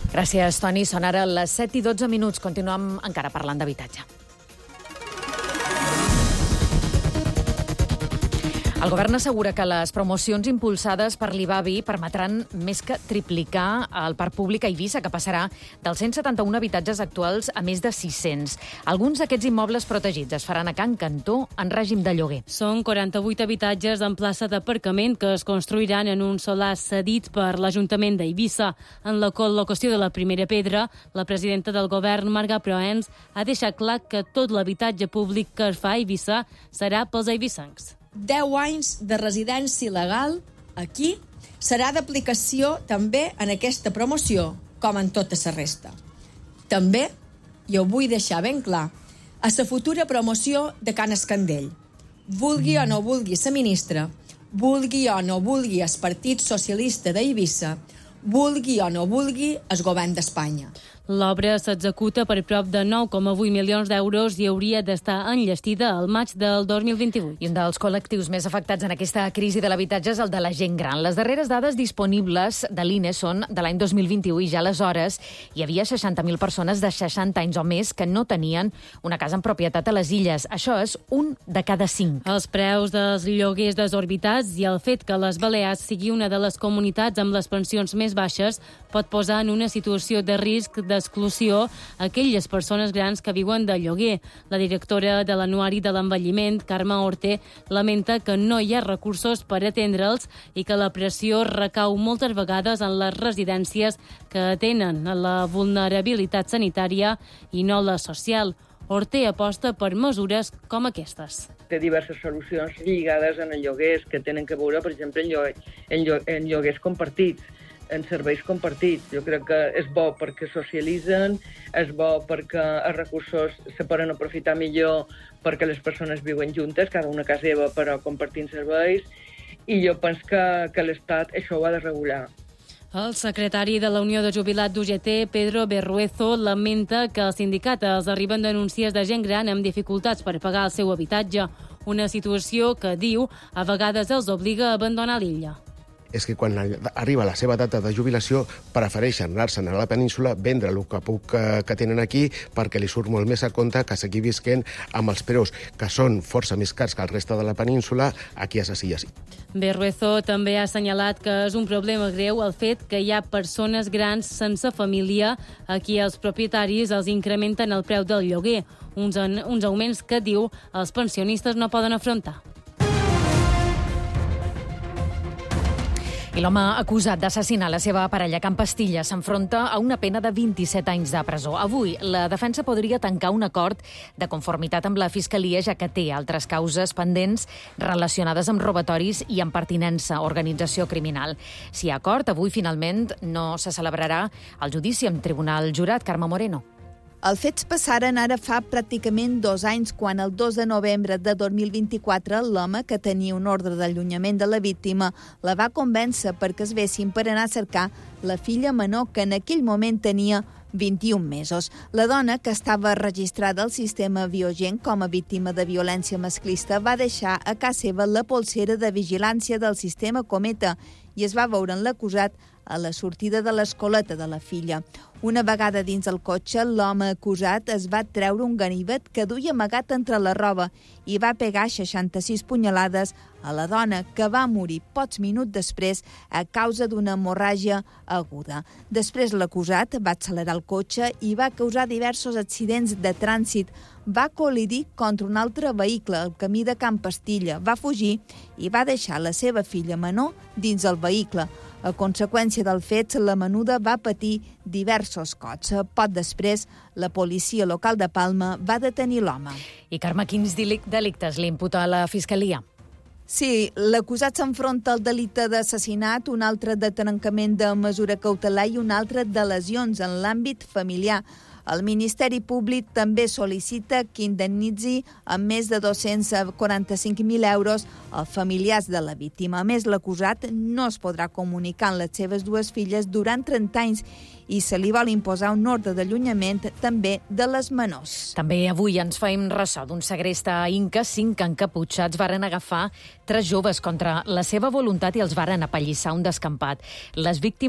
Gràcies, Toni. Són ara les 7:12. Continuem encara parlant d'habitatge. El govern assegura que les promocions impulsades per l'IBABI permetran més que triplicar el parc públic a Eivissa, que passarà dels 171 habitatges actuals a més de 600. Alguns d'aquests immobles protegits es faran a Can Cantó en règim de lloguer. Són 48 habitatges en plaça d'aparcament que es construiran en un solar cedit per l'Ajuntament d'Eivissa. En la col·locació de la primera pedra, la presidenta del govern, Marga Proens, ha deixat clar que tot l'habitatge públic que es fa a Eivissa serà pels eivissencs. 10 anys de residència legal aquí serà d'aplicació també en aquesta promoció, com en tota la resta. També, i ho vull deixar ben clar, a la futura promoció de Can Escandell. Vulgui o no vulgui la ministra, vulgui o no vulgui el Partit Socialista d'Eivissa, vulgui o no vulgui el govern d'Espanya. L'obra s'executa per prop de 9,8 milions d'euros i hauria d'estar enllestida al maig del 2028. I un dels col·lectius més afectats en aquesta crisi de l'habitatge és el de la gent gran. Les darreres dades disponibles de l'INE són de l'any 2021 i ja aleshores hi havia 60.000 persones de 60 anys o més que no tenien una casa en propietat a les Illes. Això és 1 de cada 5. Els preus dels lloguers desorbitats i el fet que les Balears sigui una de les comunitats amb les pensions més baixes pot posar en una situació de risc d'exclusió aquelles persones grans que viuen de lloguer. La directora de l'Anuari de l'Envelliment, Carme Orte, lamenta que no hi ha recursos per atendre'ls i que la pressió recau moltes vegades en les residències que tenen la vulnerabilitat sanitària i no la social. Orte aposta per mesures com aquestes. Té diverses solucions lligades en els lloguers que tenen que veure, per exemple, en lloguers compartits, en serveis compartits. Jo crec que és bo perquè socialitzen, és bo perquè els recursos se poden aprofitar millor perquè les persones viuen juntes, cada una a casa seva però compartint serveis, i jo penso que l'Estat això ho ha de regular. El secretari de la Unió de Jubilats d'UGT, Pedro Berruezo, lamenta que als sindicats els arriben denúncies de gent gran amb dificultats per pagar el seu habitatge, una situació que, diu, a vegades els obliga a abandonar l'illa. És que quan arriba la seva data de jubilació prefereixen anar-se'n a la península, vendre el que tenen aquí perquè li surt molt més a compte que seguir visquent amb els preus que són força més cars que el reste de la península aquí a les Illes. Berruezo també ha assenyalat que és un problema greu el fet que hi ha persones grans sense família a qui els propietaris els incrementen el preu del lloguer, uns augments que, diu, els pensionistes no poden afrontar. I l'home acusat d'assassinar la seva parella a Can Pastilla s'enfronta a una pena de 27 anys de presó. Avui, la defensa podria tancar un acord de conformitat amb la Fiscalia, ja que té altres causes pendents relacionades amb robatoris i amb pertinença a organització criminal. Si hi ha acord, avui finalment no se celebrarà el judici amb tribunal jurat. Carme Moreno. Els fets passaren ara fa pràcticament 2 anys, quan el 2 de novembre de 2024 l'home, que tenia un ordre d'allunyament de la víctima, la va convèncer perquè es vessin per anar a cercar la filla menor, que en aquell moment tenia 21 mesos. La dona, que estava registrada al sistema Biogen com a víctima de violència masclista, va deixar a casa seva la polsera de vigilància del sistema Cometa i es va veure en l'acusat a la sortida de l'escoleta de la filla. Una vegada dins el cotxe, l'home acusat es va treure un ganivet que duia amagat entre la roba i va pegar 66 punyalades a la dona, que va morir pocs minuts després a causa d'una hemorràgia aguda. Després l'acusat va accelerar el cotxe i va causar diversos accidents de trànsit. Va col·lidir contra un altre vehicle al camí de Can Pastilla, va fugir i va deixar la seva filla menor dins el vehicle. A conseqüència del fet, la menuda va patir diversos cops. Poc després, la policia local de Palma va detenir l'home. I Carme, quins delictes li imputa a la Fiscalia? Sí, l'acusat s'enfronta al delicte d'assassinat, un altre de trencament de mesura cautelar i un altre de lesions en l'àmbit familiar. El Ministeri Públic també sol·licita que indemnitzi amb més de 245.000 euros els familiars de la víctima. A més, l'acusat no es podrà comunicar amb les seves 2 filles durant 30 anys i se li vol imposar un ordre d'allunyament també de les menors. També avui ens fem ressò d'un segrest a Inca. 5 encaputxats varen agafar 3 joves contra la seva voluntat i els varen apallissar un descampat. Les víctimes